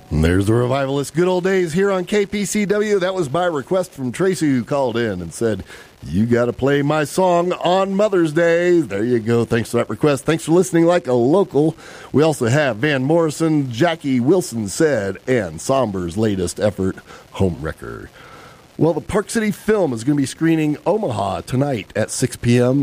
And there's the Revivalist Good Old Days here on KPCW. That was by request from Tracy, who called in and said, you got to play my song on Mother's Day. There you go. Thanks for that request. Thanks for listening like a local. We also have Van Morrison, Jackie Wilson Said, and Somber's latest effort, Homewrecker. Well, the Park City Film is going to be screening Omaha tonight at 6 p.m.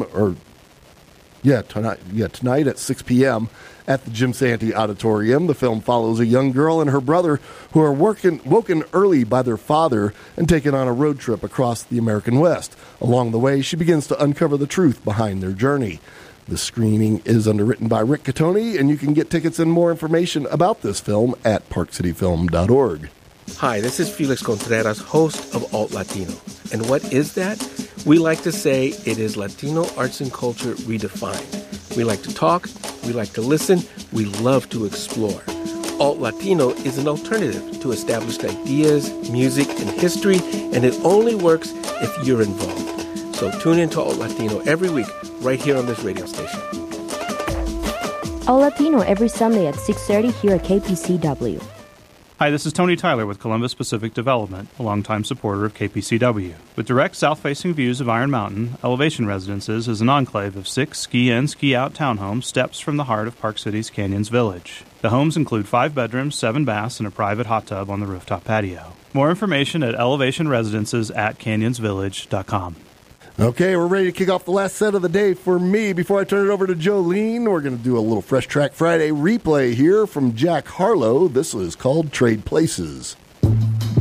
Tonight at 6 p.m. at the Jim Santee Auditorium. The film follows a young girl and her brother who are woken early by their father and taken on a road trip across the American West. Along the way, she begins to uncover the truth behind their journey. The screening is underwritten by Rick Catoni, and you can get tickets and more information about this film at parkcityfilm.org. Hi, this is Felix Contreras, host of Alt Latino. And what is that? We like to say it is Latino arts and culture redefined. We like to talk, we like to listen, we love to explore. Alt Latino is an alternative to established ideas, music, and history, and it only works if you're involved. So tune in to Alt Latino every week, right here on this radio station. Alt Latino every Sunday at 6:30 here at KPCW. Hi, this is Tony Tyler with Columbus Pacific Development, a longtime supporter of KPCW. With direct south-facing views of Iron Mountain, Elevation Residences is an enclave of 6 ski-in, ski-out townhomes steps from the heart of Park City's Canyons Village. The homes include 5 bedrooms, 7 baths, and a private hot tub on the rooftop patio. More information at elevationresidences@canyonsvillage.com. Okay, we're ready to kick off the last set of the day for me. Before I turn it over to Jolene, we're going to do a little Fresh Track Friday replay here from Jack Harlow. This is called Trade Places.